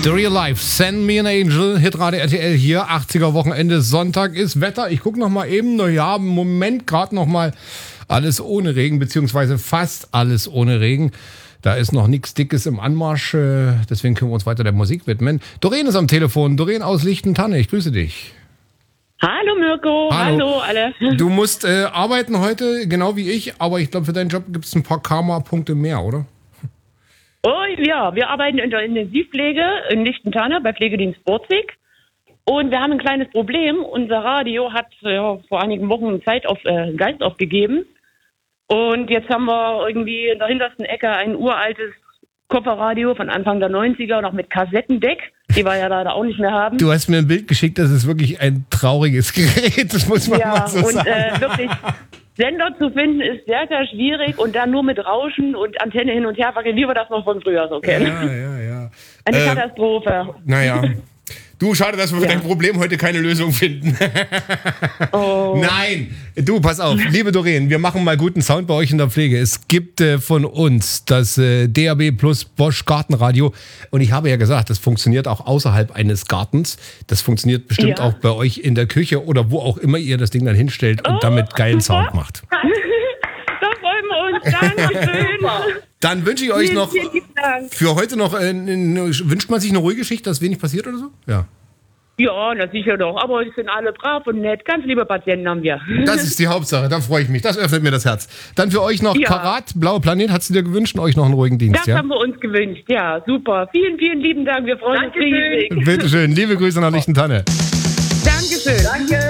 The Real Life, Send Me an Angel, Hitradio RTL hier, 80er Wochenende, Sonntag ist Wetter. Ich gucke nochmal eben, naja, im Moment gerade nochmal alles ohne Regen, beziehungsweise fast alles ohne Regen. Da ist noch nichts Dickes im Anmarsch, deswegen können wir uns weiter der Musik widmen. Doreen ist am Telefon, Doreen aus Lichtentanne, ich grüße dich. Hallo Mirko, hallo alle. Du musst arbeiten heute, genau wie ich, aber ich glaube, für deinen Job gibt es ein paar Karma-Punkte mehr, oder? Oh ja, wir arbeiten in der Intensivpflege in Lichtentanne bei Pflegedienst Borzig. Und wir haben ein kleines Problem. Unser Radio hat vor einigen Wochen Geist aufgegeben. Und jetzt haben wir irgendwie in der hintersten Ecke ein uraltes Kofferradio von Anfang der 90er, noch mit Kassettendeck, die wir ja leider auch nicht mehr haben. Du hast mir ein Bild geschickt, das ist wirklich ein trauriges Gerät, das muss man mal so sagen. Ja, und wirklich, Sender zu finden ist sehr, sehr schwierig und dann nur mit Rauschen und Antenne hin und her wackeln, wie wir das noch von früher so kennen. Ja. Eine Katastrophe. Naja. Du, schade, dass wir für dein Problem heute keine Lösung finden. Oh. Nein, du, pass auf, liebe Doreen, wir machen mal guten Sound bei euch in der Pflege. Es gibt von uns das DAB Plus Bosch Gartenradio und ich habe ja gesagt, das funktioniert auch außerhalb eines Gartens. Das funktioniert bestimmt auch bei euch in der Küche oder wo auch immer ihr das Ding dann hinstellt und damit geilen Sound macht. Da freuen wir uns, Dankeschön. Dann wünsche ich euch noch Vielen Dank. für heute noch, wünscht man sich eine ruhige Schicht, dass wenig passiert oder so? Ja. Ja, na sicher doch. Aber die sind alle brav und nett. Ganz liebe Patienten haben wir. Das ist die Hauptsache, da freue ich mich. Das öffnet mir das Herz. Dann für euch noch Karat, Blauer Planet, hast du dir gewünscht und euch noch einen ruhigen Dienst, Das haben wir uns gewünscht, ja, super. Vielen, vielen lieben Dank, wir freuen uns riesig. Bitte schön, liebe Grüße nach Lichtentanne. Dankeschön. Danke.